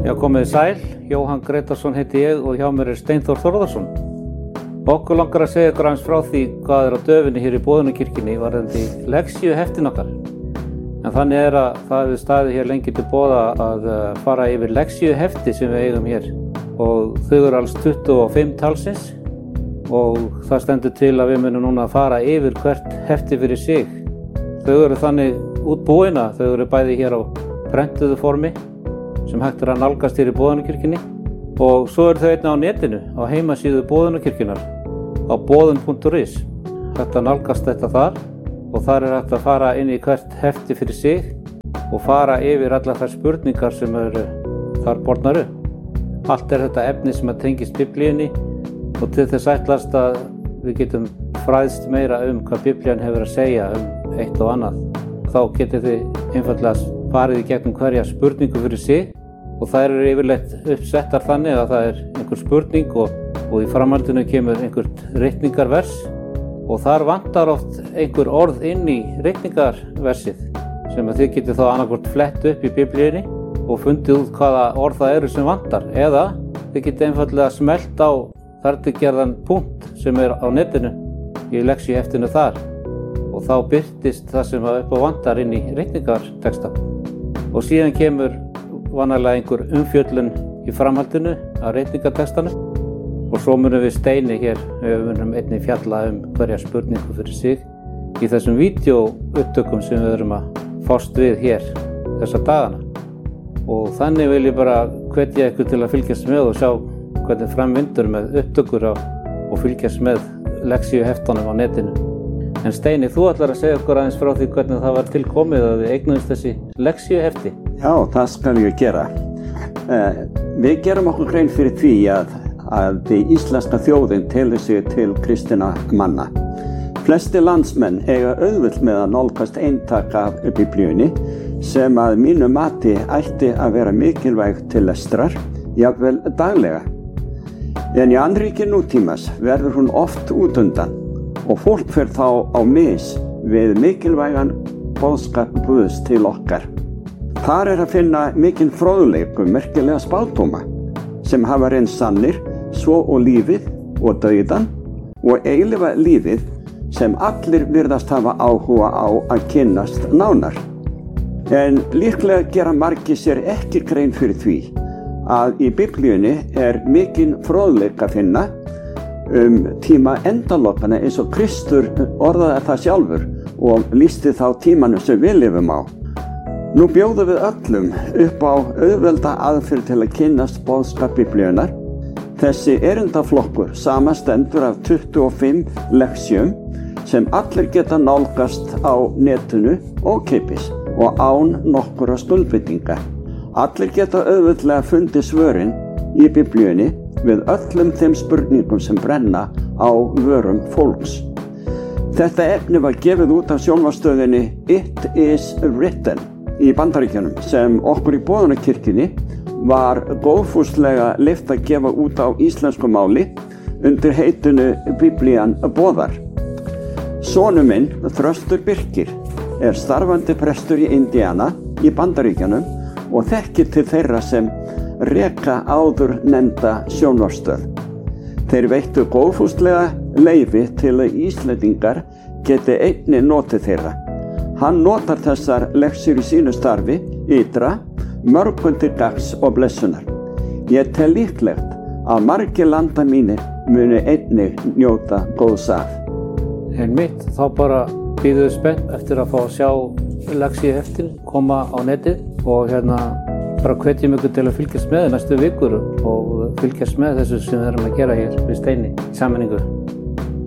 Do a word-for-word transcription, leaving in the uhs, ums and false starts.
Já, komið sæl, Jóhann Gretarsson heiti ég og hjá mér er Steinþór Þórðarsson. Okkur langar að segja ykkur aðeins frá því hvað er á döfinni hér í Boðunarkirkjunni varðandi lexíuheftin okkar. En þannig er að það hefur staðið hér lengi til boða að fara yfir lexíuhefti sem við eigum hér. Og þau eru alls tuttugu og fimm talsins og það stendur til að við munum núna að fara yfir hvert hefti fyrir sig. Þau eru þannig útbúin að þau eru bæði hér á prentuðu formi sem hægt er að nálgast hér í Boðunarkirkjunni og svo eru þau einnig á netinu á heimasíðu Boðunarkirkjunnar á boðun punktur is. Hægt að nálgast þetta þar og þar er hægt að fara inn í hvert hefti fyrir sig og fara yfir allar þær spurningar sem eru þar bornar upp. Allt er þetta efni sem að tengist Biblíunni og til þess ætlast að við getum fræðst meira um hvað Biblían hefur að segja um eitt og annað. Þá getið þið einfaldlega farið í gegnum hverja spurningu fyrir sig og þær eru yfirleitt uppsettar þannig að það er einhver spurning og, og í framhaldinu kemur einhvert reikningarvers og þar vantar oft einhver orð inn í reikningarversið sem að þið getið þá annarkvort flett upp í Biblíunni og fundið út hvaða orð það eru sem vantar eða þið getið einfaldlega smellt á þartilgerðan punkt sem er á netinu í lexíuheftinu þar og þá birtist það sem að upp á vantar inn í reikningartexta og síðan kemur vanalega einhver umfjöllun í framhaldinu af reikningartextanu og svo munum við Steini hér, við munum einnig fjalla um hverja spurningu fyrir sig í þessum vídeóupptökum sem við erum að fást við hér þessa dagana og þannig vil ég bara hvetja ykkur til að fylgjast með og sjá hvernig framvindur með upptökur og fylgjast með lexíuheftunum á netinu. En Steini, þú ætlar að segja okkur aðeins frá því hvernig það var tilkomið að við eignuðumst þessi lexíuhefti. Já, það skal ég gera. Uh, við gerum okkur grein fyrir því að, að íslenska þjóðin telur sig til kristinna manna. Flesti landsmenn eiga auðvelt með að nálgast eintak af Biblíunni sem að mínu mati ætti að vera mikilvæg til lestrar, jafnvel daglega. En í annríki nútímas verður hún oft út undan og fólk fer þá á mis við mikilvægan boðskap Guðs til okkar. Þar er að finna mikinn fróðleik um merkilega spádóma sem hafa reynst sannir svo og lífið og dauðan og eilífa lífið sem allir virðast hafa áhuga á að kynnast nánar. En líklega gera margir sér ekki grein fyrir því að í Biblíunni er mikinn fróðleik að finna um tíma endalokana eins og Kristur orðaði það sjálfur og lýsti þá tímanum sem við lifum á. Nú bjóðum við öllum upp á auðvelda aðferð til að kynnast boðskap Biblíunnar. Þessi erindaflokkur samastendur af tuttugu og fimm lexíum sem allir geta nálgast á netinu ókeypis og án nokkurra skuldbindinga. Allir geta auðveldlega fundið svörin í Biblíunni við öllum þeim spurningum sem brenna á vörum fólks. Þetta efni var gefið út af sjónvarpsstöðinni It is Written í Bandaríkjunum sem okkur í Boðunarkirkjunni var góðfúslega leyft að gefa út á íslensku máli undir heitinu Biblían boðar. Sonur minn, Þröstur Birkir, er starfandi prestur í Indiana í Bandaríkjunum og þekkir til þeirra sem reka áður nefnda sjónvarpsstöð. Þeir veittu góðfúslega leyfi til að Íslendingar geti einnig notið þeirra. Hann notar þessar lexíur í sínu starfi, ytra, mörgum til gagns og blessunar. Ég tel líklegt að margir landa mínir muni einnig njóta góðs af. En mitt, þá bara bíðum við spennt eftir að fá að sjá lexíuheftin koma á netið og hérna bara hvetjum ykkur til að fylgjast með næstu vikur og fylgjast með þessu sem við erum að gera hér við Steini í sameiningu.